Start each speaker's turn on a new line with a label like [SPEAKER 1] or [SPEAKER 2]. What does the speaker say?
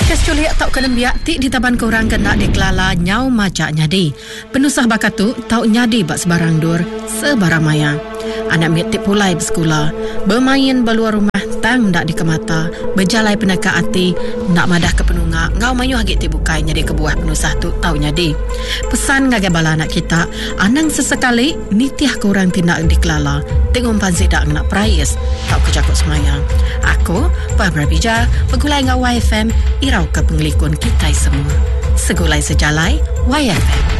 [SPEAKER 1] Kes culik tau kena biak ti di taban korang kena dikelala nyau majak nyadi. Penusah bakatu tau nyadi bak sebarang dur sebarang maya. Anak mitik pulai bersekolah, bermain beluar rumah tang ndak dikemata, berjalai penaka hati, nak madah ke penungak, ngau mayu hagit ti bukai nyadi kebuah penusah tu tau nyadi. Pesan ngagai bala anak kita, anang sesekali nitiah korang tindak dikelala, tengok pansi dak nak prayes, tau kejakut semayang. Aku, Barbara Bija, pegulai ngau YFM, irau ke penglikun kita semua. Segulai sejalai, YFM.